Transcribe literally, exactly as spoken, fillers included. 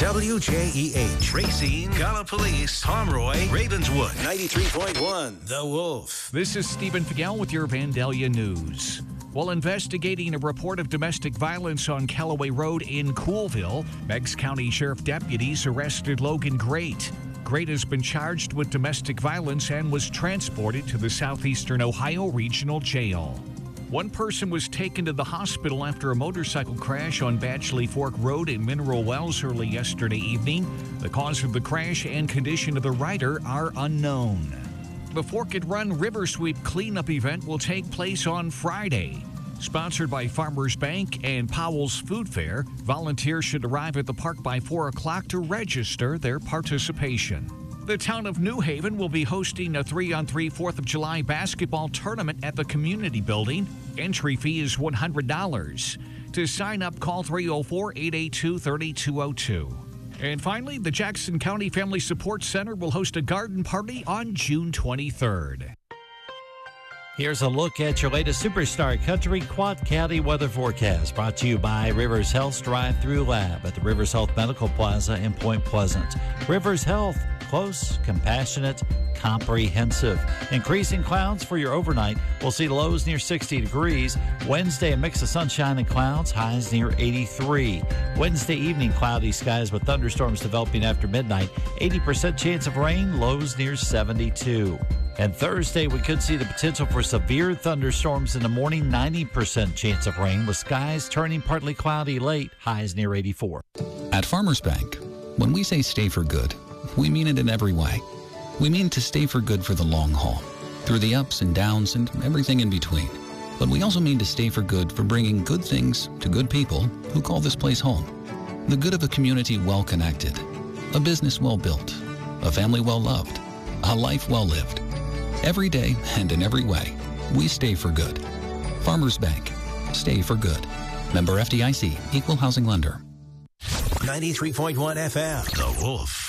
W J E H, Racine, Gallipolis, Pomeroy, Ravenswood, ninety-three point one, The Wolf. This is Stephen Figel with your Vandalia News. While investigating a report of domestic violence on Callaway Road in Coolville, Meigs County Sheriff deputies arrested Logan Great. Great has been charged with domestic violence and was transported to the Southeastern Ohio Regional Jail. One person was taken to the hospital after a motorcycle crash on Batchley Fork Road in Mineral Wells early yesterday evening. The cause of the crash and condition of the rider are unknown. The Forked Run River Sweep cleanup event will take place on Friday. Sponsored by Farmers Bank and Powell's Food Fair, volunteers should arrive at the park by four o'clock to register their participation. The town of New Haven will be hosting a three on three fourth of July basketball tournament at the community building. Entry fee is one hundred dollars. To sign up, call three oh four, eight eight two, three two oh two. And finally, the Jackson County Family Support Center will host a garden party on June twenty-third. Here's a look at your latest Superstar Country Quad County weather forecast, brought to you by Rivers Health's Drive-Thru Lab at the Rivers Health Medical Plaza in Point Pleasant. Rivers Health, close, compassionate, comprehensive. Increasing clouds for your overnight. We'll see lows near sixty degrees. Wednesday, a mix of sunshine and clouds, highs near eighty-three. Wednesday evening, cloudy skies with thunderstorms developing after midnight. eighty percent chance of rain, lows near seventy-two. And Thursday, we could see the potential for severe thunderstorms in the morning, ninety percent chance of rain, with skies turning partly cloudy late, highs near eighty-four. At Farmers Bank, when we say stay for good, we mean it in every way. We mean to stay for good for the long haul, through the ups and downs and everything in between. But we also mean to stay for good for bringing good things to good people who call this place home. The good of a community well connected, a business well built, a family well loved, a life well lived. Every day and in every way, we stay for good. Farmers Bank. Stay for good. Member F D I C. Equal housing lender. ninety-three point one F M. The Wolf.